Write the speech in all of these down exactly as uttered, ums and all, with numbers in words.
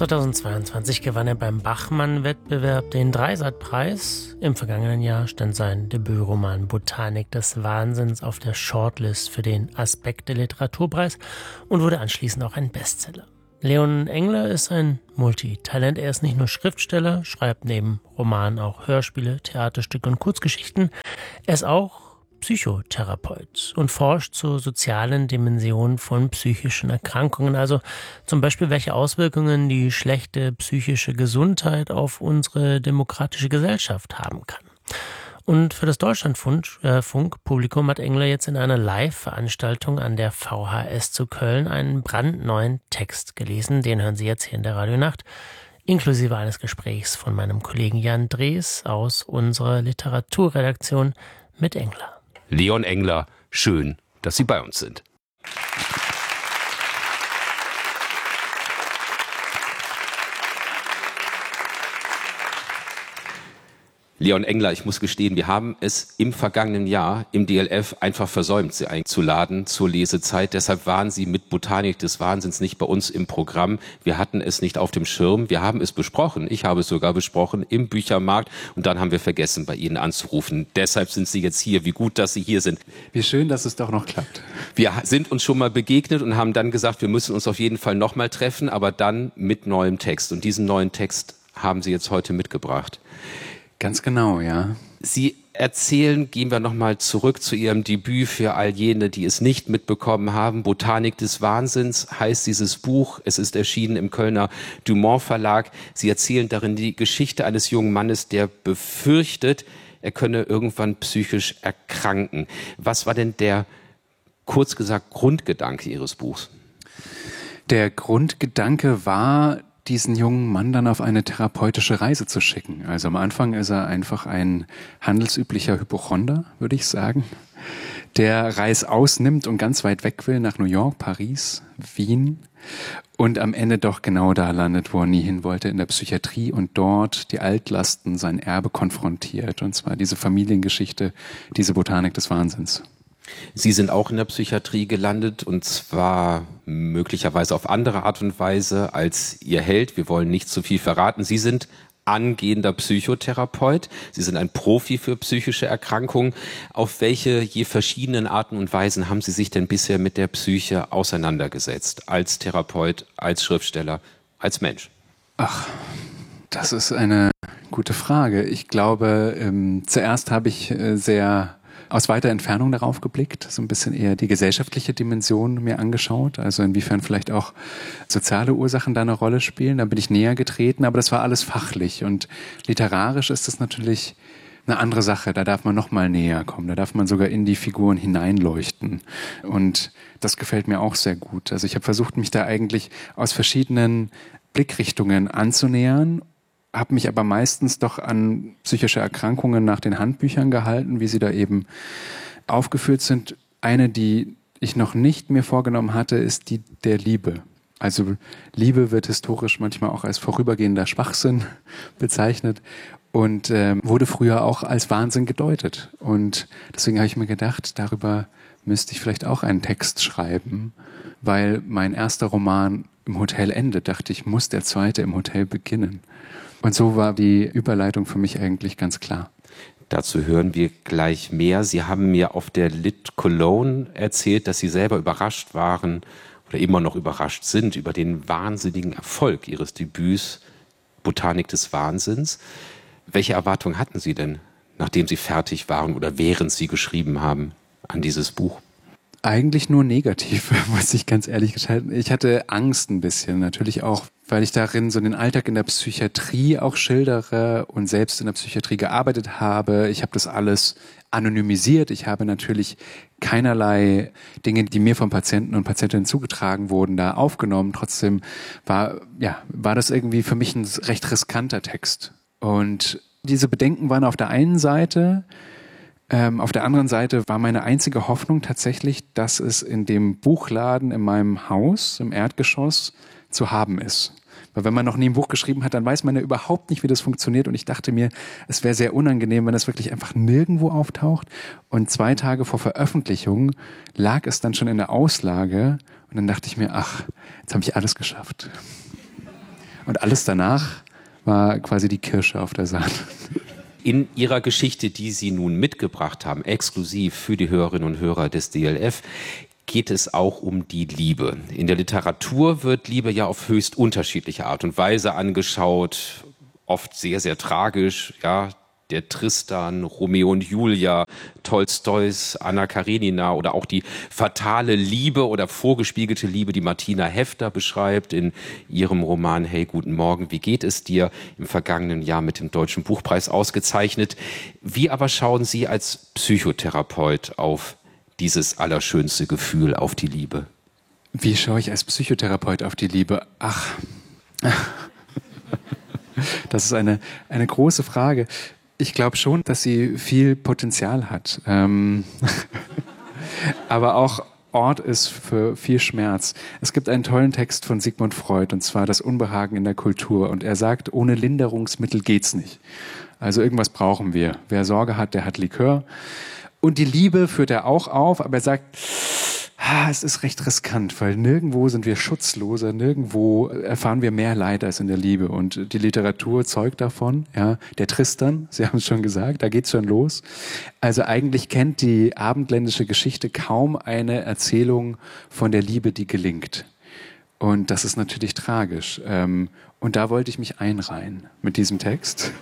zweitausendzweiundzwanzig gewann er beim Bachmann-Wettbewerb den Dreisat-Preis. Im vergangenen Jahr stand sein Debütroman Botanik des Wahnsinns auf der Shortlist für den Aspekte-Literaturpreis und wurde anschließend auch ein Bestseller. Leon Engler ist ein Multitalent. Er ist nicht nur Schriftsteller, schreibt neben Romanen auch Hörspiele, Theaterstücke und Kurzgeschichten. Er ist auch Psychotherapeut und forscht zur sozialen Dimension von psychischen Erkrankungen, also zum Beispiel, welche Auswirkungen die schlechte psychische Gesundheit auf unsere demokratische Gesellschaft haben kann. Und für das Deutschlandfunk-Publikum hat Engler jetzt in einer Live-Veranstaltung an der V H S zu Köln einen brandneuen Text gelesen. Den hören Sie jetzt hier in der Radionacht, inklusive eines Gesprächs von meinem Kollegen Jan Drees aus unserer Literaturredaktion mit Engler. Leon Engler, schön, dass Sie bei uns sind. Leon Engler, ich muss gestehen, wir haben es im vergangenen Jahr im D L F einfach versäumt, Sie einzuladen zur Lesezeit. Deshalb waren Sie mit Botanik des Wahnsinns nicht bei uns im Programm. Wir hatten es nicht auf dem Schirm. Wir haben es besprochen. Ich habe es sogar besprochen im Büchermarkt. Und dann haben wir vergessen, bei Ihnen anzurufen. Deshalb sind Sie jetzt hier. Wie gut, dass Sie hier sind. Wie schön, dass es doch noch klappt. Wir sind uns schon mal begegnet und haben dann gesagt, wir müssen uns auf jeden Fall noch mal treffen, aber dann mit neuem Text. Und diesen neuen Text haben Sie jetzt heute mitgebracht. Ganz genau, ja. Sie erzählen, gehen wir nochmal zurück zu Ihrem Debüt für all jene, die es nicht mitbekommen haben. Botanik des Wahnsinns heißt dieses Buch. Es ist erschienen im Kölner Dumont Verlag. Sie erzählen darin die Geschichte eines jungen Mannes, der befürchtet, er könne irgendwann psychisch erkranken. Was war denn der, kurz gesagt, Grundgedanke Ihres Buchs? Der Grundgedanke war, diesen jungen Mann dann auf eine therapeutische Reise zu schicken. Also am Anfang ist er einfach ein handelsüblicher Hypochonder, würde ich sagen, der Reißaus nimmt und ganz weit weg will nach New York, Paris, Wien und am Ende doch genau da landet, wo er nie hin wollte, in der Psychiatrie und dort die Altlasten, sein Erbe konfrontiert. Und zwar diese Familiengeschichte, diese Botanik des Wahnsinns. Sie sind auch in der Psychiatrie gelandet und zwar möglicherweise auf andere Art und Weise als Ihr Held. Wir wollen nicht zu viel verraten. Sie sind angehender Psychotherapeut. Sie sind ein Profi für psychische Erkrankungen. Auf welche je verschiedenen Arten und Weisen haben Sie sich denn bisher mit der Psyche auseinandergesetzt? Als Therapeut, als Schriftsteller, als Mensch? Ach, das ist eine gute Frage. Ich glaube, ähm, zuerst habe ich äh, sehr aus weiter Entfernung darauf geblickt, so ein bisschen eher die gesellschaftliche Dimension mir angeschaut, also inwiefern vielleicht auch soziale Ursachen da eine Rolle spielen. Da bin ich näher getreten, aber das war alles fachlich und literarisch ist das natürlich eine andere Sache. Da darf man noch mal näher kommen, da darf man sogar in die Figuren hineinleuchten und das gefällt mir auch sehr gut. Also ich habe versucht, mich da eigentlich aus verschiedenen Blickrichtungen anzunähern, habe mich aber meistens doch an psychische Erkrankungen nach den Handbüchern gehalten, wie sie da eben aufgeführt sind. Eine, die ich noch nicht mir vorgenommen hatte, ist die der Liebe. Also Liebe wird historisch manchmal auch als vorübergehender Schwachsinn bezeichnet und äh, wurde früher auch als Wahnsinn gedeutet. Und deswegen habe ich mir gedacht, darüber müsste ich vielleicht auch einen Text schreiben, weil mein erster Roman im Hotel endet, dachte ich, muss der zweite im Hotel beginnen. Und so war die Überleitung für mich eigentlich ganz klar. Dazu hören wir gleich mehr. Sie haben mir auf der Lit Cologne erzählt, dass Sie selber überrascht waren oder immer noch überrascht sind über den wahnsinnigen Erfolg Ihres Debüts Botanik des Wahnsinns. Welche Erwartungen hatten Sie denn, nachdem Sie fertig waren oder während Sie geschrieben haben an dieses Buch? Eigentlich nur negativ, muss ich ganz ehrlich gestalten. Ich hatte Angst ein bisschen, natürlich auch, weil ich darin so den Alltag in der Psychiatrie auch schildere und selbst in der Psychiatrie gearbeitet habe. Ich habe das alles anonymisiert. Ich habe natürlich keinerlei Dinge, die mir von Patienten und Patientinnen zugetragen wurden, da aufgenommen. Trotzdem war, ja, war das irgendwie für mich ein recht riskanter Text. Und diese Bedenken waren auf der einen Seite. Ähm, auf der anderen Seite war meine einzige Hoffnung tatsächlich, dass es in dem Buchladen in meinem Haus, im Erdgeschoss, zu haben ist. Weil wenn man noch nie ein Buch geschrieben hat, dann weiß man ja überhaupt nicht, wie das funktioniert. Und ich dachte mir, es wäre sehr unangenehm, wenn es wirklich einfach nirgendwo auftaucht. Und zwei Tage vor Veröffentlichung lag es dann schon in der Auslage. Und dann dachte ich mir, ach, jetzt habe ich alles geschafft. Und alles danach war quasi die Kirsche auf der Sahne. In Ihrer Geschichte, die Sie nun mitgebracht haben, exklusiv für die Hörerinnen und Hörer des D L F, geht es auch um die Liebe. In der Literatur wird Liebe ja auf höchst unterschiedliche Art und Weise angeschaut, oft sehr, sehr tragisch, ja, der Tristan, Romeo und Julia, Tolstois Anna Karenina oder auch die fatale Liebe oder vorgespiegelte Liebe, die Martina Hefter beschreibt in ihrem Roman Hey, guten Morgen, wie geht es dir? Im vergangenen Jahr mit dem Deutschen Buchpreis ausgezeichnet. Wie aber schauen Sie als Psychotherapeut auf dieses allerschönste Gefühl, auf die Liebe? Wie schaue ich als Psychotherapeut auf die Liebe? Ach, das ist eine, eine große Frage. Ich glaube schon, dass sie viel Potenzial hat, ähm aber auch Ort ist für viel Schmerz. Es gibt einen tollen Text von Sigmund Freud, und zwar Das Unbehagen in der Kultur. Und er sagt, ohne Linderungsmittel geht's nicht. Also irgendwas brauchen wir. Wer Sorge hat, der hat Likör. Und die Liebe führt er auch auf, aber er sagt, ah, es ist recht riskant, weil nirgendwo sind wir schutzloser, nirgendwo erfahren wir mehr Leid als in der Liebe. Und die Literatur zeugt davon, ja, der Tristan, Sie haben es schon gesagt, da geht's schon los. Also eigentlich kennt die abendländische Geschichte kaum eine Erzählung von der Liebe, die gelingt. Und das ist natürlich tragisch. Und da wollte ich mich einreihen mit diesem Text.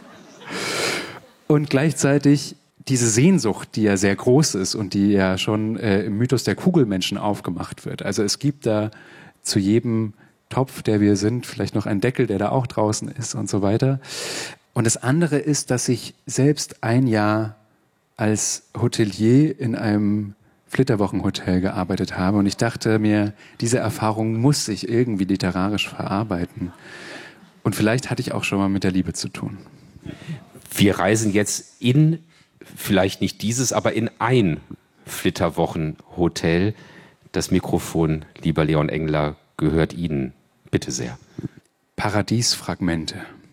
Und gleichzeitig diese Sehnsucht, die ja sehr groß ist und die ja schon äh, im Mythos der Kugelmenschen aufgemacht wird. Also es gibt da zu jedem Topf, der wir sind, vielleicht noch einen Deckel, der da auch draußen ist und so weiter. Und das andere ist, dass ich selbst ein Jahr als Hotelier in einem Flitterwochenhotel gearbeitet habe und ich dachte mir, diese Erfahrung muss ich irgendwie literarisch verarbeiten. Und vielleicht hatte ich auch schon mal mit der Liebe zu tun. Wir reisen jetzt in vielleicht nicht dieses, aber in ein Flitterwochenhotel. Das Mikrofon, lieber Leon Engler, gehört Ihnen. Bitte sehr. Paradiesfragmente.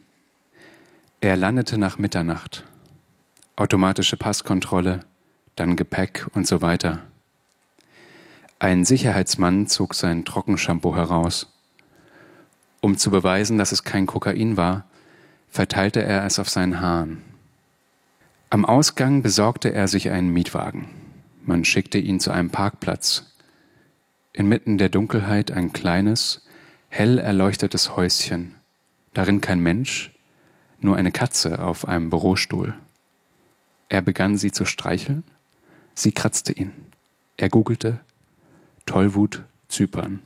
Er landete nach Mitternacht. Automatische Passkontrolle, dann Gepäck und so weiter. Ein Sicherheitsmann zog sein Trockenshampoo heraus. Um zu beweisen, dass es kein Kokain war, verteilte er es auf seinen Haaren. Am Ausgang besorgte er sich einen Mietwagen. Man schickte ihn zu einem Parkplatz. Inmitten der Dunkelheit ein kleines, hell erleuchtetes Häuschen. Darin kein Mensch, nur eine Katze auf einem Bürostuhl. Er begann, sie zu streicheln. Sie kratzte ihn. Er googelte Tollwut, Zypern.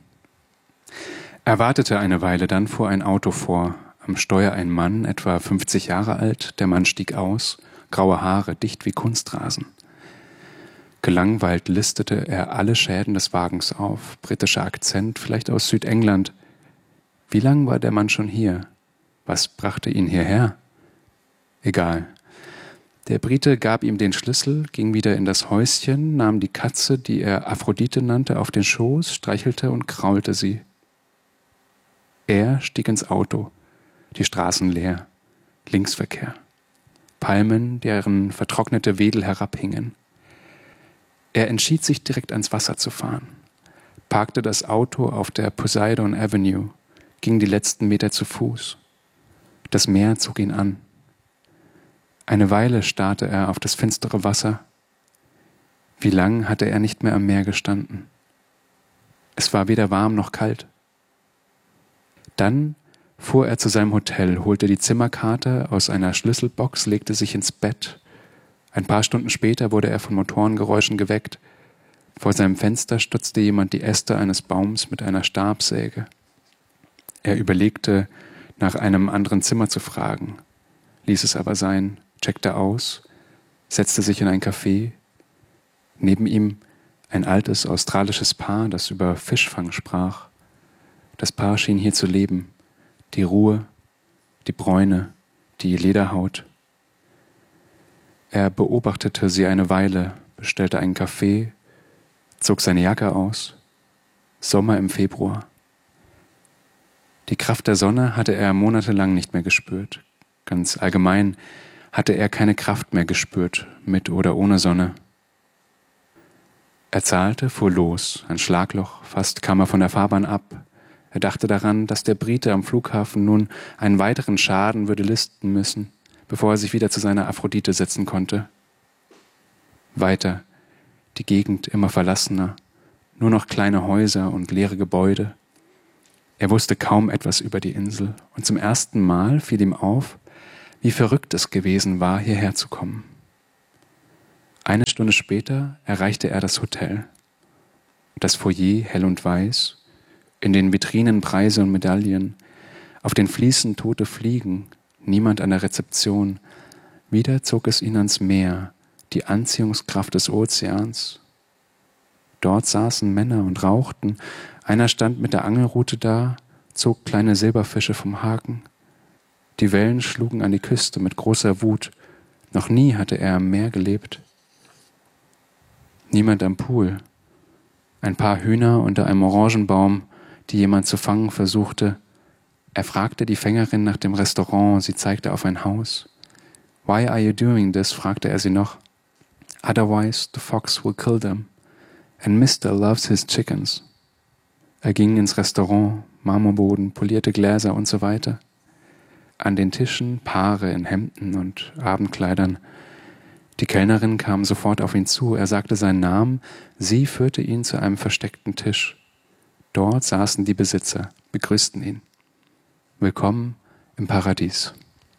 Er wartete eine Weile, dann fuhr ein Auto vor. Am Steuer ein Mann, etwa fünfzig Jahre alt. Der Mann stieg aus. Graue Haare, dicht wie Kunstrasen. Gelangweilt listete er alle Schäden des Wagens auf. Britischer Akzent, vielleicht aus Südengland. Wie lang war der Mann schon hier? Was brachte ihn hierher? Egal. Der Brite gab ihm den Schlüssel, ging wieder in das Häuschen, nahm die Katze, die er Aphrodite nannte, auf den Schoß, streichelte und kraulte sie. Er stieg ins Auto. Die Straßen leer. Linksverkehr. Palmen, deren vertrocknete Wedel herabhingen. Er entschied sich, direkt ans Wasser zu fahren, parkte das Auto auf der Poseidon Avenue, ging die letzten Meter zu Fuß. Das Meer zog ihn an. Eine Weile starrte er auf das finstere Wasser. Wie lang hatte er nicht mehr am Meer gestanden? Es war weder warm noch kalt. Dann fuhr er zu seinem Hotel, holte die Zimmerkarte aus einer Schlüsselbox, legte sich ins Bett. Ein paar Stunden später wurde er von Motorengeräuschen geweckt. Vor seinem Fenster stutzte jemand die Äste eines Baums mit einer Stabsäge. Er überlegte, nach einem anderen Zimmer zu fragen, ließ es aber sein, checkte aus, setzte sich in ein Café. Neben ihm ein altes australisches Paar, das über Fischfang sprach. Das Paar schien hier zu leben. Die Ruhe, die Bräune, die Lederhaut. Er beobachtete sie eine Weile, bestellte einen Kaffee, zog seine Jacke aus. Sommer im Februar. Die Kraft der Sonne hatte er monatelang nicht mehr gespürt. Ganz allgemein hatte er keine Kraft mehr gespürt, mit oder ohne Sonne. Er zahlte, fuhr los, ein Schlagloch, fast kam er von der Fahrbahn ab. Er dachte daran, dass der Brite am Flughafen nun einen weiteren Schaden würde listen müssen, bevor er sich wieder zu seiner Aphrodite setzen konnte. Weiter, die Gegend immer verlassener, nur noch kleine Häuser und leere Gebäude. Er wusste kaum etwas über die Insel und zum ersten Mal fiel ihm auf, wie verrückt es gewesen war, hierher zu kommen. Eine Stunde später erreichte er das Hotel. Das Foyer hell und weiß, in den Vitrinen Preise und Medaillen, auf den Fliesen tote Fliegen, niemand an der Rezeption. Wieder zog es ihn ans Meer, die Anziehungskraft des Ozeans. Dort saßen Männer und rauchten. Einer stand mit der Angelrute da, zog kleine Silberfische vom Haken. Die Wellen schlugen an die Küste mit großer Wut. Noch nie hatte er am Meer gelebt. Niemand am Pool. Ein paar Hühner unter einem Orangenbaum, die jemand zu fangen versuchte. Er fragte die Fängerin nach dem Restaurant, sie zeigte auf ein Haus. "Why are you doing this?" fragte er sie noch. "Otherwise the fox will kill them. And Mister loves his chickens." Er ging ins Restaurant, Marmorboden, polierte Gläser und so weiter. An den Tischen Paare in Hemden und Abendkleidern. Die Kellnerin kam sofort auf ihn zu, er sagte seinen Namen, sie führte ihn zu einem versteckten Tisch. Dort saßen die Besitzer, begrüßten ihn. Willkommen im Paradies.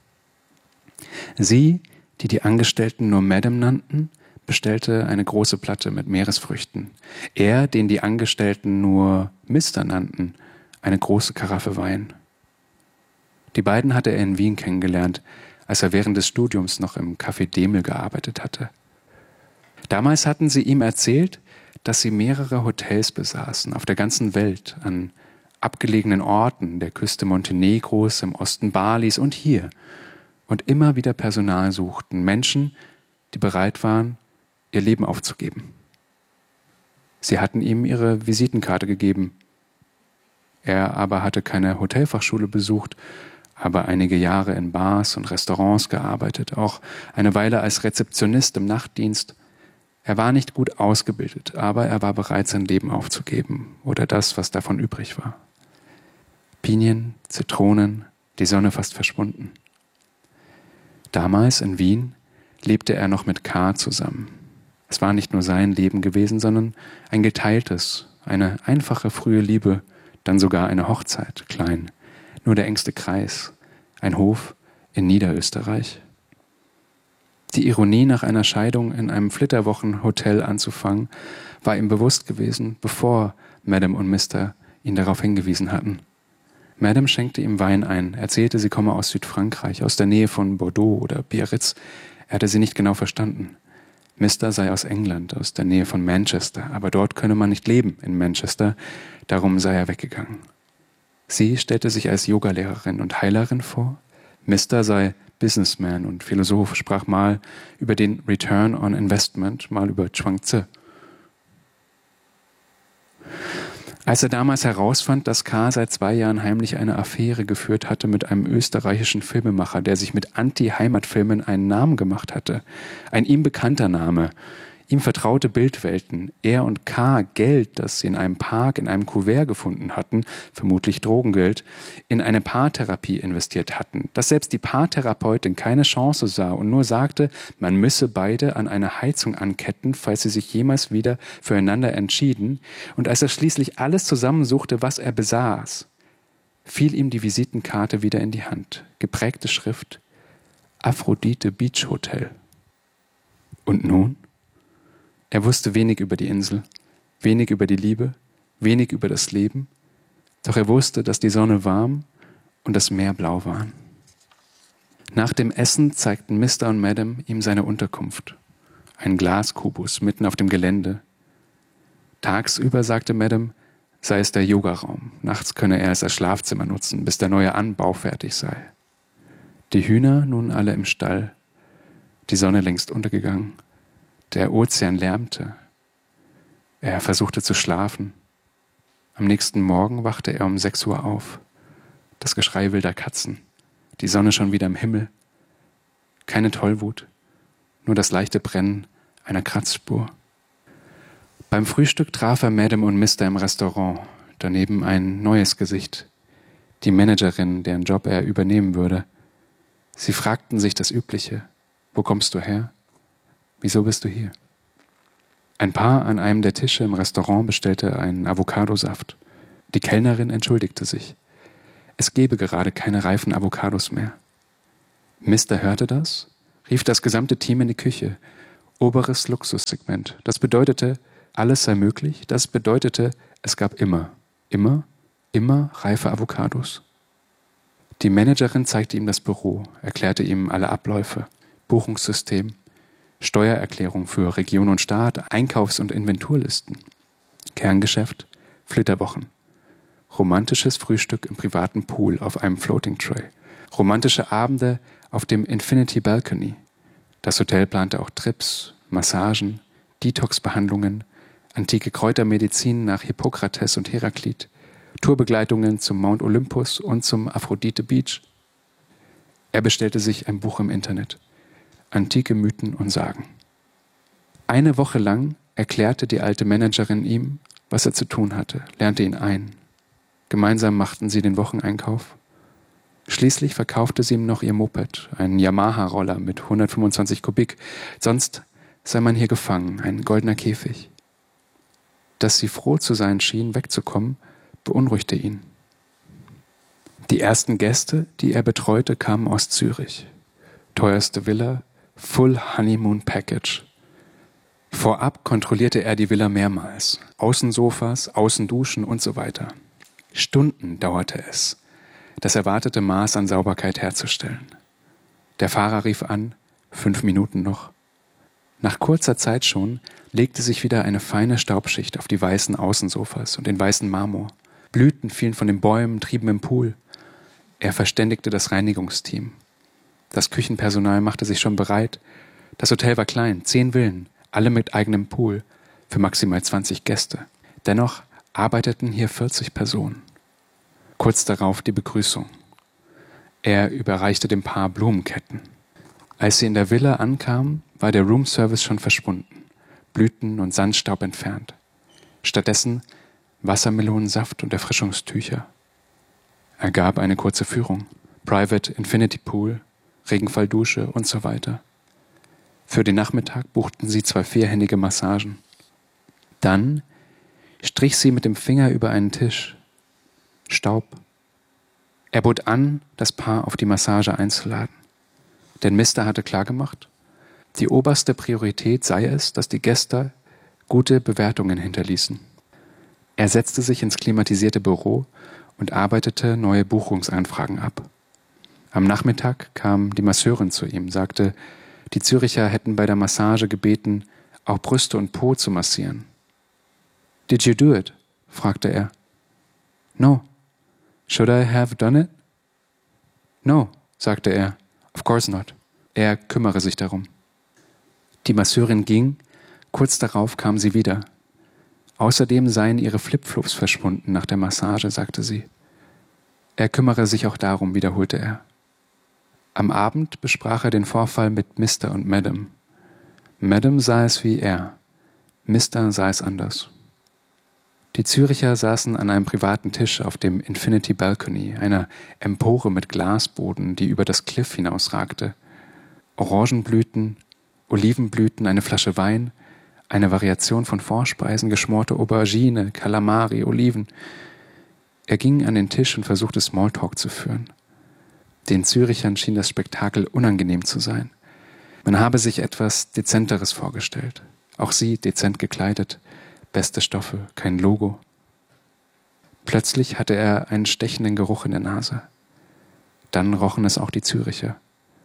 Sie, die die Angestellten nur Madame nannten, bestellte eine große Platte mit Meeresfrüchten. Er, den die Angestellten nur Mister nannten, eine große Karaffe Wein. Die beiden hatte er in Wien kennengelernt, als er während des Studiums noch im Café Demel gearbeitet hatte. Damals hatten sie ihm erzählt, dass sie mehrere Hotels besaßen, auf der ganzen Welt, an abgelegenen Orten, der Küste Montenegros, im Osten Balis und hier, und immer wieder Personal suchten, Menschen, die bereit waren, ihr Leben aufzugeben. Sie hatten ihm ihre Visitenkarte gegeben. Er aber hatte keine Hotelfachschule besucht, aber einige Jahre in Bars und Restaurants gearbeitet, auch eine Weile als Rezeptionist im Nachtdienst. Er war nicht gut ausgebildet, aber er war bereit, sein Leben aufzugeben oder das, was davon übrig war. Pinien, Zitronen, die Sonne fast verschwunden. Damals in Wien lebte er noch mit K. zusammen. Es war nicht nur sein Leben gewesen, sondern ein geteiltes, eine einfache frühe Liebe, dann sogar eine Hochzeit, klein, nur der engste Kreis, ein Hof in Niederösterreich. Die Ironie, nach einer Scheidung in einem Flitterwochenhotel anzufangen, war ihm bewusst gewesen, bevor Madame und Mister ihn darauf hingewiesen hatten. Madame schenkte ihm Wein ein, erzählte, sie komme aus Südfrankreich, aus der Nähe von Bordeaux oder Biarritz. Er hatte sie nicht genau verstanden. Mister sei aus England, aus der Nähe von Manchester, aber dort könne man nicht leben, in Manchester, darum sei er weggegangen. Sie stellte sich als Yogalehrerin und Heilerin vor. Mister sei Businessman und Philosoph, sprach mal über den Return on Investment, mal über Chuang-Tzu. Als er damals herausfand, dass K. seit zwei Jahren heimlich eine Affäre geführt hatte mit einem österreichischen Filmemacher, der sich mit Anti-Heimatfilmen einen Namen gemacht hatte, ein ihm bekannter Name, ihm vertraute Bildwelten, er und K. Geld, das sie in einem Park in einem Kuvert gefunden hatten, vermutlich Drogengeld, in eine Paartherapie investiert hatten, dass selbst die Paartherapeutin keine Chance sah und nur sagte, man müsse beide an eine Heizung anketten, falls sie sich jemals wieder füreinander entschieden, und als er schließlich alles zusammensuchte, was er besaß, fiel ihm die Visitenkarte wieder in die Hand, geprägte Schrift Aphrodite Beach Hotel. Und nun? Er wusste wenig über die Insel, wenig über die Liebe, wenig über das Leben, doch er wusste, dass die Sonne warm und das Meer blau waren. Nach dem Essen zeigten Mister und Madame ihm seine Unterkunft, ein Glaskubus mitten auf dem Gelände. Tagsüber, sagte Madame, sei es der Yogaraum, nachts könne er es als Schlafzimmer nutzen, bis der neue Anbau fertig sei. Die Hühner nun alle im Stall, die Sonne längst untergegangen. Der Ozean lärmte. Er versuchte zu schlafen. Am nächsten Morgen wachte er um sechs Uhr auf. Das Geschrei wilder Katzen. Die Sonne schon wieder im Himmel. Keine Tollwut, nur das leichte Brennen einer Kratzspur. Beim Frühstück traf er Madame und Mister im Restaurant. daneben ein neues Gesicht, die Managerin, deren Job er übernehmen würde. Sie fragten sich das Übliche. Wo kommst du her? Wieso bist du hier? Ein Paar an einem der Tische im Restaurant bestellte einen Avocadosaft. Die Kellnerin entschuldigte sich. Es gebe gerade keine reifen Avocados mehr. Mister hörte das, rief das gesamte Team in die Küche. Oberes Luxussegment. Das bedeutete, alles sei möglich. Das bedeutete, es gab immer, immer, immer reife Avocados. Die Managerin zeigte ihm das Büro, erklärte ihm alle Abläufe, Buchungssystem, Steuererklärung für Region und Staat, Einkaufs- und Inventurlisten, Kerngeschäft, Flitterwochen, romantisches Frühstück im privaten Pool auf einem Floating Tray, romantische Abende auf dem Infinity Balcony. Das Hotel plante auch Trips, Massagen, Detox-Behandlungen, antike Kräutermedizin nach Hippokrates und Heraklit, Tourbegleitungen zum Mount Olympus und zum Aphrodite Beach. Er bestellte sich ein Buch im Internet. Antike Mythen und Sagen. Eine Woche lang erklärte die alte Managerin ihm, was er zu tun hatte, lernte ihn ein. Gemeinsam machten sie den Wocheneinkauf. Schließlich verkaufte sie ihm noch ihr Moped, einen Yamaha-Roller mit hundertfünfundzwanzig Kubik. Sonst sei man hier gefangen, ein goldener Käfig. Dass sie froh zu sein schien, wegzukommen, beunruhigte ihn. Die ersten Gäste, die er betreute, kamen aus Zürich. Teuerste Villa, Full Honeymoon Package. Vorab kontrollierte er die Villa mehrmals. Außensofas, Außenduschen und so weiter. Stunden dauerte es, das erwartete Maß an Sauberkeit herzustellen. Der Fahrer rief an, fünf Minuten noch. Nach kurzer Zeit schon legte sich wieder eine feine Staubschicht auf die weißen Außensofas und den weißen Marmor. Blüten fielen von den Bäumen, trieben im Pool. Er verständigte das Reinigungsteam. Das Küchenpersonal machte sich schon bereit. Das Hotel war klein, zehn Villen, alle mit eigenem Pool, für maximal zwanzig Gäste. Dennoch arbeiteten hier vierzig Personen. Kurz darauf die Begrüßung. Er überreichte dem Paar Blumenketten. Als sie in der Villa ankamen, war der Roomservice schon verschwunden, Blüten und Sandstaub entfernt. Stattdessen Wassermelonensaft und Erfrischungstücher. Er gab eine kurze Führung. Private Infinity Pool, Regenfalldusche und so weiter. Für den Nachmittag buchten sie zwei vierhändige Massagen. Dann strich sie mit dem Finger über einen Tisch. Staub. Er bot an, das Paar auf die Massage einzuladen. Denn Mister hatte klargemacht, die oberste Priorität sei es, dass die Gäste gute Bewertungen hinterließen. Er setzte sich ins klimatisierte Büro und arbeitete neue Buchungsanfragen ab. Am Nachmittag kam die Masseurin zu ihm, sagte, die Züricher hätten bei der Massage gebeten, auch Brüste und Po zu massieren. »Did you do it?« fragte er. »No. Should I have done it?« »No«, sagte er. »Of course not.« Er kümmere sich darum. Die Masseurin ging, kurz darauf kam sie wieder. Außerdem seien ihre Flipflops verschwunden nach der Massage, sagte sie. Er kümmere sich auch darum, wiederholte er. Am Abend besprach er den Vorfall mit Mister und Madame. Madame sah es wie er, Mister sah es anders. Die Züricher saßen an einem privaten Tisch auf dem Infinity Balcony, einer Empore mit Glasboden, die über das Cliff hinausragte. Orangenblüten, Olivenblüten, eine Flasche Wein, eine Variation von Vorspeisen, geschmorte Aubergine, Kalamari, Oliven. Er ging an den Tisch und versuchte Smalltalk zu führen. Den Zürichern schien das Spektakel unangenehm zu sein. Man habe sich etwas Dezenteres vorgestellt. Auch sie dezent gekleidet, beste Stoffe, kein Logo. Plötzlich hatte er einen stechenden Geruch in der Nase. Dann rochen es auch die Züricher.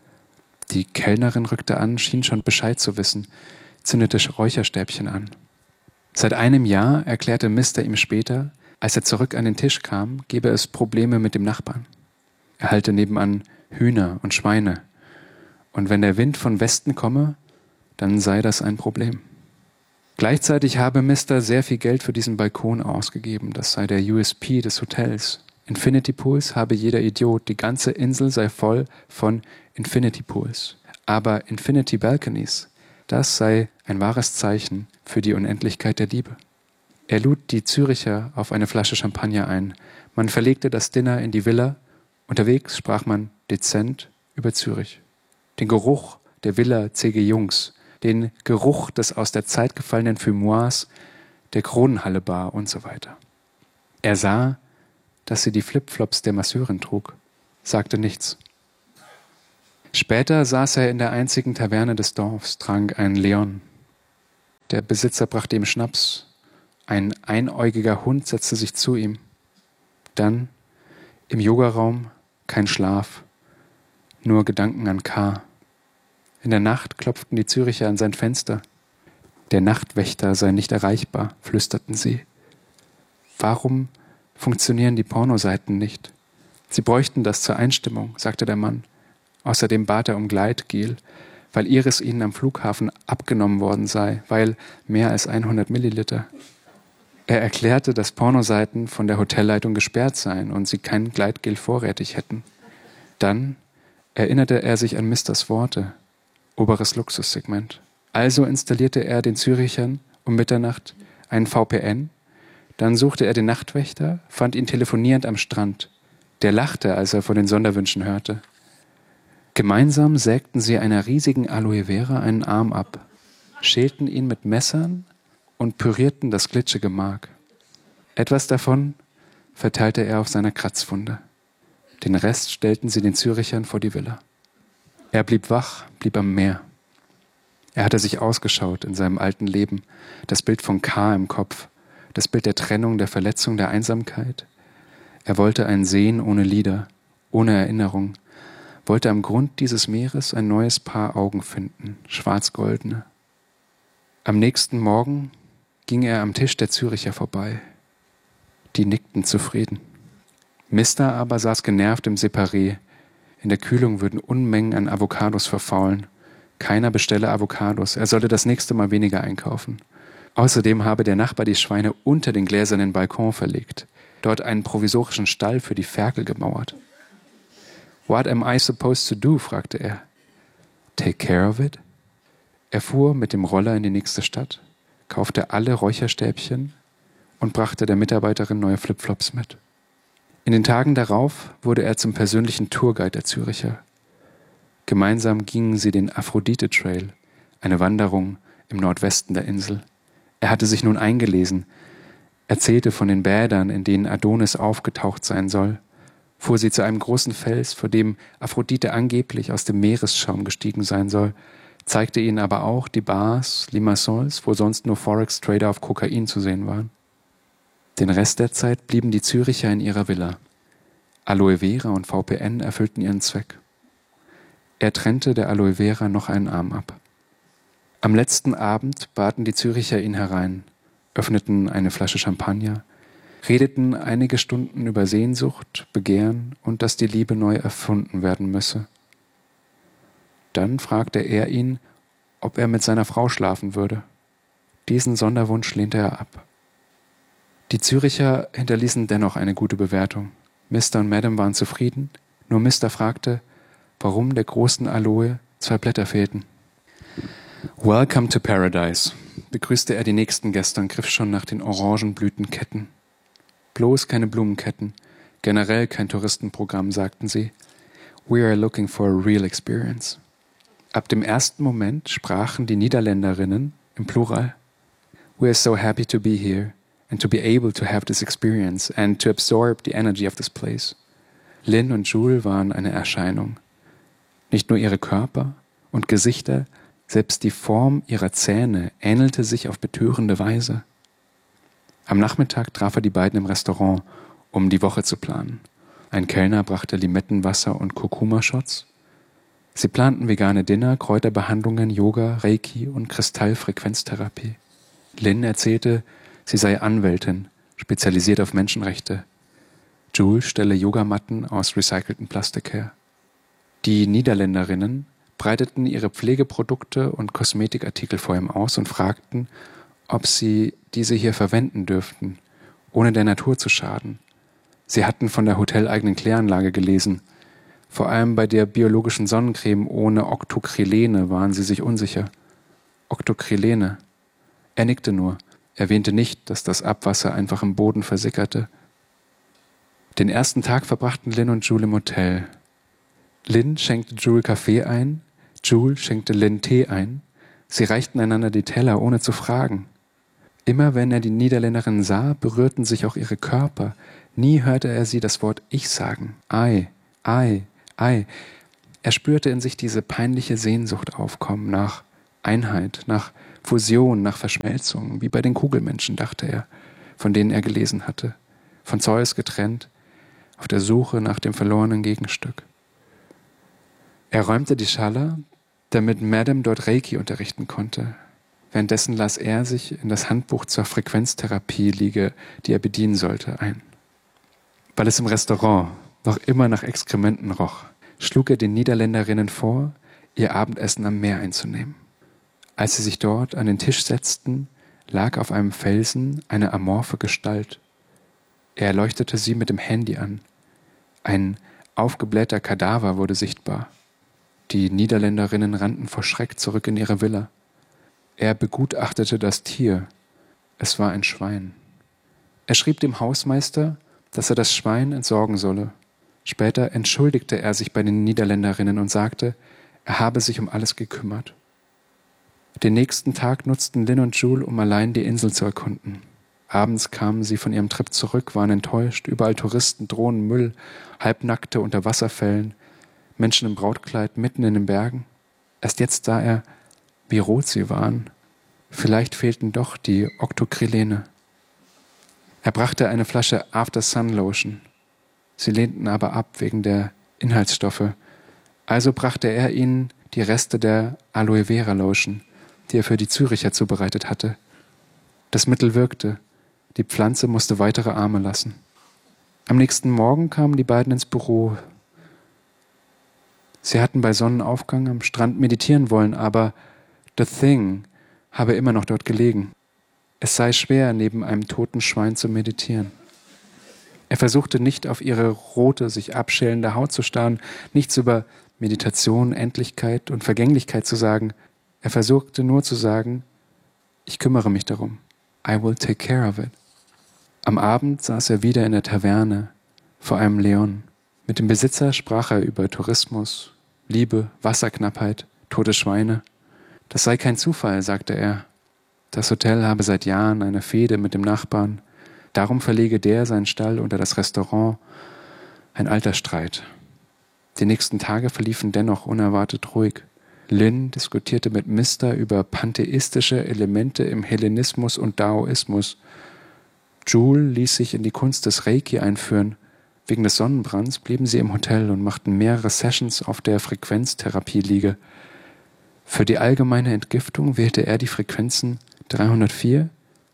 Die Kellnerin rückte an, schien schon Bescheid zu wissen, zündete Räucherstäbchen an. Seit einem Jahr erklärte Mister ihm später, als er zurück an den Tisch kam, gebe es Probleme mit dem Nachbarn. Er halte nebenan Hühner und Schweine. Und wenn der Wind von Westen komme, dann sei das ein Problem. Gleichzeitig habe Mister sehr viel Geld für diesen Balkon ausgegeben. Das sei der U S P des Hotels. Infinity Pools habe jeder Idiot. Die ganze Insel sei voll von Infinity Pools. Aber Infinity Balconies, das sei ein wahres Zeichen für die Unendlichkeit der Liebe. Er lud die Züricher auf eine Flasche Champagner ein. Man verlegte das Dinner in die Villa. Unterwegs sprach man dezent über Zürich. Den Geruch der Villa C G Jungs, den Geruch des aus der Zeit gefallenen Fumoirs, der Kronenhalle Bar und so weiter. Er sah, dass sie die Flipflops der Masseurin trug, sagte nichts. Später saß er in der einzigen Taverne des Dorfs, trank einen Leon. Der Besitzer brachte ihm Schnaps. Ein einäugiger Hund setzte sich zu ihm. Dann, im Yogaraum, kein Schlaf, nur Gedanken an K. In der Nacht klopften die Züricher an sein Fenster. Der Nachtwächter sei nicht erreichbar, flüsterten sie. Warum funktionieren die Pornoseiten nicht? Sie bräuchten das zur Einstimmung, sagte der Mann. Außerdem bat er um Gleitgel, weil Iris ihnen am Flughafen abgenommen worden sei, weil mehr als hundert Milliliter. Er erklärte, dass Pornoseiten von der Hotelleitung gesperrt seien und sie kein Gleitgel vorrätig hätten. Dann erinnerte er sich an Misters Worte, oberes Luxussegment. Also installierte er den Zürichern um Mitternacht einen V P N, dann suchte er den Nachtwächter, fand ihn telefonierend am Strand. Der lachte, als er von den Sonderwünschen hörte. Gemeinsam sägten sie einer riesigen Aloe Vera einen Arm ab, schälten ihn mit Messern und pürierten das glitschige Mark. Etwas davon verteilte er auf seiner Kratzwunde. Den Rest stellten sie den Zürichern vor die Villa. Er blieb wach, blieb am Meer. Er hatte sich ausgeschaut in seinem alten Leben, das Bild von K im Kopf, das Bild der Trennung, der Verletzung, der Einsamkeit. Er wollte ein Sehen ohne Lieder, ohne Erinnerung, wollte am Grund dieses Meeres ein neues Paar Augen finden, schwarz-goldene. Am nächsten Morgen ging er am Tisch der Züricher vorbei. Die nickten zufrieden. Mister aber saß genervt im Separé. In der Kühlung würden Unmengen an Avocados verfaulen. Keiner bestelle Avocados, er solle das nächste Mal weniger einkaufen. Außerdem habe der Nachbar die Schweine unter den gläsernen Balkon verlegt, dort einen provisorischen Stall für die Ferkel gemauert. What am I supposed to do? Fragte er. Take care of it? Er fuhr mit dem Roller in die nächste Stadt, kaufte alle Räucherstäbchen und brachte der Mitarbeiterin neue Flipflops mit. In den Tagen darauf wurde er zum persönlichen Tourguide der Züricher. Gemeinsam gingen sie den Aphrodite Trail, eine Wanderung im Nordwesten der Insel. Er hatte sich nun eingelesen, erzählte von den Bädern, in denen Adonis aufgetaucht sein soll, fuhr sie zu einem großen Fels, vor dem Aphrodite angeblich aus dem Meeresschaum gestiegen sein soll, zeigte ihnen aber auch die Bars, Limassols, wo sonst nur Forex-Trader auf Kokain zu sehen waren. Den Rest der Zeit blieben die Züricher in ihrer Villa. Aloe Vera und V P N erfüllten ihren Zweck. Er trennte der Aloe Vera noch einen Arm ab. Am letzten Abend baten die Züricher ihn herein, öffneten eine Flasche Champagner, redeten einige Stunden über Sehnsucht, Begehren und dass die Liebe neu erfunden werden müsse. Dann fragte er ihn, ob er mit seiner Frau schlafen würde. Diesen Sonderwunsch lehnte er ab. Die Züricher hinterließen dennoch eine gute Bewertung. Mister und Madame waren zufrieden, nur Mister fragte, warum der großen Aloe zwei Blätter fehlten. Welcome to Paradise, begrüßte er die nächsten Gäste und griff schon nach den Orangenblütenketten. Bloß keine Blumenketten, generell kein Touristenprogramm, sagten sie. We are looking for a real experience. Ab dem ersten Moment sprachen die Niederländerinnen im Plural. We are so happy to be here and to be able to have this experience and to absorb the energy of this place. Lynn und Jules waren eine Erscheinung. Nicht nur ihre Körper und Gesichter, selbst die Form ihrer Zähne ähnelte sich auf betörende Weise. Am Nachmittag traf er die beiden im Restaurant, um die Woche zu planen. Ein Kellner brachte Limettenwasser und Kurkuma-Shots. Sie planten vegane Dinner, Kräuterbehandlungen, Yoga, Reiki und Kristallfrequenztherapie. Lynn erzählte, sie sei Anwältin, spezialisiert auf Menschenrechte. Jules stelle Yogamatten aus recyceltem Plastik her. Die Niederländerinnen breiteten ihre Pflegeprodukte und Kosmetikartikel vor ihm aus und fragten, ob sie diese hier verwenden dürften, ohne der Natur zu schaden. Sie hatten von der hoteleigenen Kläranlage gelesen. Vor allem bei der biologischen Sonnencreme ohne Octocrylene waren sie sich unsicher. Octocrylene. Er nickte nur. erwähnte nicht, dass das Abwasser einfach im Boden versickerte. Den ersten Tag verbrachten Lynn und Jule im Hotel. Lynn schenkte Jule Kaffee ein, Jule schenkte Lynn Tee ein. Sie reichten einander die Teller, ohne zu fragen. Immer wenn er die Niederländerin sah, berührten sich auch ihre Körper. Nie hörte er sie das Wort Ich sagen. Ei, ei, ei. Er spürte in sich diese peinliche Sehnsucht aufkommen nach Einheit, nach Fusion, nach Verschmelzung, wie bei den Kugelmenschen, dachte er, von denen er gelesen hatte, von Zeus getrennt, auf der Suche nach dem verlorenen Gegenstück. Er räumte die Schala, damit Madame dort Reiki unterrichten konnte. Währenddessen las er sich in das Handbuch zur Frequenztherapie-Liege, die er bedienen sollte, ein. Weil es im Restaurant noch immer nach Exkrementen roch, schlug er den Niederländerinnen vor, ihr Abendessen am Meer einzunehmen. Als sie sich dort an den Tisch setzten, lag auf einem Felsen eine amorphe Gestalt. Er leuchtete sie mit dem Handy an. Ein aufgeblähter Kadaver wurde sichtbar. Die Niederländerinnen rannten vor Schreck zurück in ihre Villa. Er begutachtete das Tier. Es war ein Schwein. Er schrieb dem Hausmeister, dass er das Schwein entsorgen solle. Später entschuldigte er sich bei den Niederländerinnen und sagte, er habe sich um alles gekümmert. Den nächsten Tag nutzten Lynn und Jule, um allein die Insel zu erkunden. Abends kamen sie von ihrem Trip zurück, waren enttäuscht. Überall Touristen, Drohnen, Müll, Halbnackte unter Wasserfällen, Menschen im Brautkleid mitten in den Bergen. Erst jetzt sah er, wie rot sie waren. Vielleicht fehlten doch die Octocrylene. Er brachte eine Flasche After Sun Lotion. Sie lehnten aber ab wegen der Inhaltsstoffe. Also brachte er ihnen die Reste der Aloe Vera Lotion, die er für die Züricher zubereitet hatte. Das Mittel wirkte. Die Pflanze musste weitere Arme lassen. Am nächsten Morgen kamen die beiden ins Büro. Sie hatten bei Sonnenaufgang am Strand meditieren wollen, aber The Thing habe immer noch dort gelegen. Es sei schwer, neben einem toten Schwein zu meditieren. Er versuchte nicht auf ihre rote, sich abschälende Haut zu starren, nichts über Meditation, Endlichkeit und Vergänglichkeit zu sagen. Er versuchte nur zu sagen, ich kümmere mich darum. I will take care of it. Am Abend saß er wieder in der Taverne vor einem Leon. Mit dem Besitzer sprach er über Tourismus, Liebe, Wasserknappheit, tote Schweine. Das sei kein Zufall, sagte er. Das Hotel habe seit Jahren eine Fehde mit dem Nachbarn. Darum verlege der seinen Stall unter das Restaurant. Ein alter Streit. Die nächsten Tage verliefen dennoch unerwartet ruhig. Lynn diskutierte mit Mister über pantheistische Elemente im Hellenismus und Daoismus. Jule ließ sich in die Kunst des Reiki einführen. Wegen des Sonnenbrands blieben sie im Hotel und machten mehrere Sessions auf der Frequenztherapie-Liege. Für die allgemeine Entgiftung wählte er die Frequenzen dreihundertvier,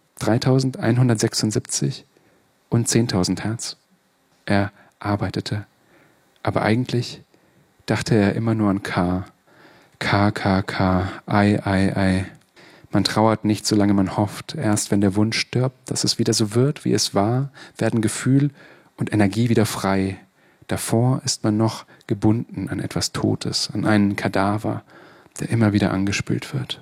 dreitausendeinhundertsechsundsiebzig und zehntausend Hertz. Er arbeitete, aber eigentlich dachte er immer nur an K. K, K, K, Ei, Ei, Ei. Man trauert nicht, solange man hofft. Erst wenn der Wunsch stirbt, dass es wieder so wird, wie es war, werden Gefühl und Energie wieder frei. Davor ist man noch gebunden an etwas Totes, an einen Kadaver, der immer wieder angespült wird.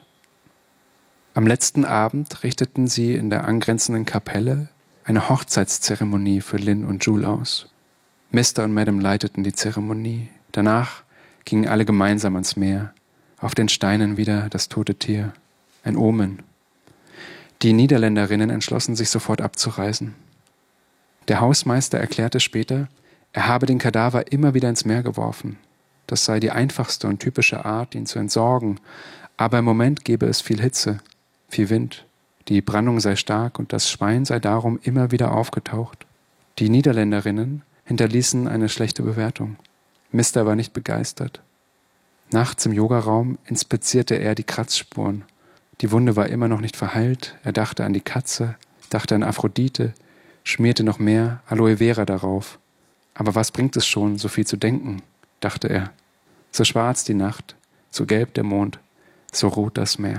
Am letzten Abend richteten sie in der angrenzenden Kapelle eine Hochzeitszeremonie für Lynn und Jule aus. Mister und Madame leiteten die Zeremonie. Danach gingen alle gemeinsam ans Meer. Auf den Steinen wieder das tote Tier. Ein Omen. Die Niederländerinnen entschlossen sich sofort abzureisen. Der Hausmeister erklärte später, er habe den Kadaver immer wieder ins Meer geworfen. Das sei die einfachste und typische Art, ihn zu entsorgen. Aber im Moment gebe es viel Hitze, viel Wind. Die Brandung sei stark und das Schwein sei darum immer wieder aufgetaucht. Die Niederländerinnen hinterließen eine schlechte Bewertung. Mister war nicht begeistert. Nachts im Yogaraum inspizierte er die Kratzspuren. Die Wunde war immer noch nicht verheilt. Er dachte an die Katze, dachte an Aphrodite, schmierte noch mehr Aloe Vera darauf. Aber was bringt es schon, so viel zu denken, dachte er. So schwarz die Nacht, so gelb der Mond, so rot das Meer.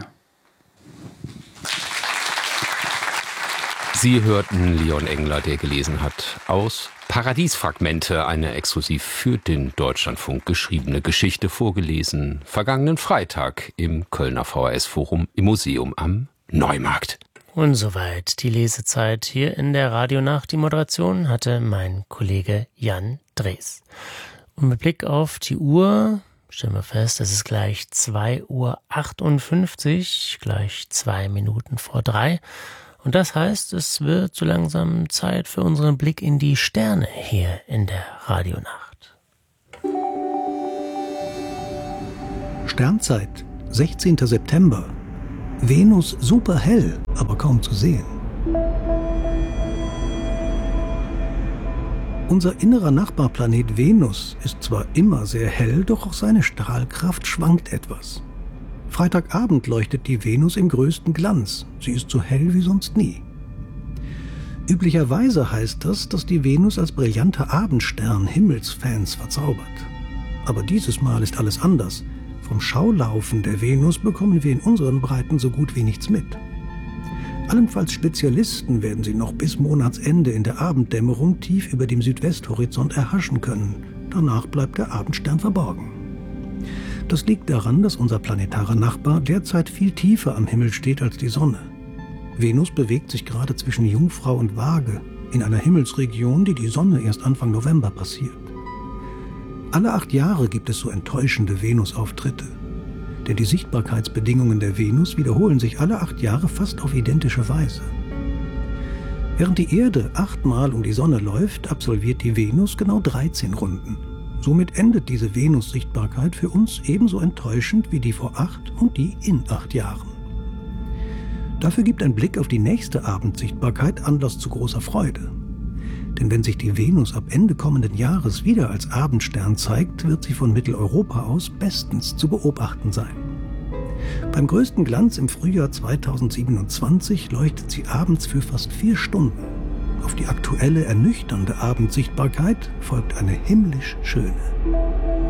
Sie hörten Leon Engler, der gelesen hat, aus Paradiesfragmente, eine exklusiv für den Deutschlandfunk geschriebene Geschichte, vorgelesen vergangenen Freitag im Kölner V H S-Forum im Museum am Neumarkt. Und soweit die Lesezeit hier in der Radionacht. Die Moderation hatte mein Kollege Jan Drees. Und mit Blick auf die Uhr stellen wir fest, es ist gleich zwei Uhr achtundfünfzig, gleich zwei Minuten vor drei. Und das heißt, es wird so langsam Zeit für unseren Blick in die Sterne hier in der Radionacht. Sternzeit, sechzehnter September. Venus super hell, aber kaum zu sehen. Unser innerer Nachbarplanet Venus ist zwar immer sehr hell, doch auch seine Strahlkraft schwankt etwas. Freitagabend leuchtet die Venus im größten Glanz. Sie ist so hell wie sonst nie. Üblicherweise heißt das, dass die Venus als brillanter Abendstern Himmelsfans verzaubert. Aber dieses Mal ist alles anders. Vom Schaulaufen der Venus bekommen wir in unseren Breiten so gut wie nichts mit. Allenfalls Spezialisten werden sie noch bis Monatsende in der Abenddämmerung tief über dem Südwesthorizont erhaschen können. Danach bleibt der Abendstern verborgen. Das liegt daran, dass unser planetarer Nachbar derzeit viel tiefer am Himmel steht als die Sonne. Venus bewegt sich gerade zwischen Jungfrau und Waage, in einer Himmelsregion, die die Sonne erst Anfang November passiert. Alle acht Jahre gibt es so enttäuschende Venusauftritte. Denn die Sichtbarkeitsbedingungen der Venus wiederholen sich alle acht Jahre fast auf identische Weise. Während die Erde achtmal um die Sonne läuft, absolviert die Venus genau dreizehn Runden. Somit endet diese Venus-Sichtbarkeit für uns ebenso enttäuschend wie die vor acht und die in acht Jahren. Dafür gibt ein Blick auf die nächste Abendsichtbarkeit Anlass zu großer Freude. Denn wenn sich die Venus ab Ende kommenden Jahres wieder als Abendstern zeigt, wird sie von Mitteleuropa aus bestens zu beobachten sein. Beim größten Glanz im Frühjahr zweitausendsiebenundzwanzig leuchtet sie abends für fast vier Stunden. Auf die aktuelle, ernüchternde Abendsichtbarkeit folgt eine himmlisch schöne.